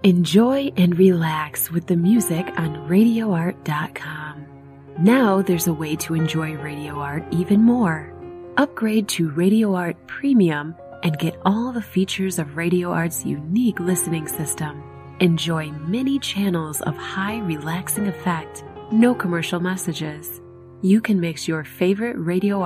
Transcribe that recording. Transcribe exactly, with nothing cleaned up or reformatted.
Enjoy and relax with the music on radio art dot com. Now there's a way to enjoy Radio Art even more. Upgrade to Radio Art Premium and get all the features of Radio Art's unique listening system. Enjoy many channels of high relaxing effect, no commercial messages. You can mix your favorite Radio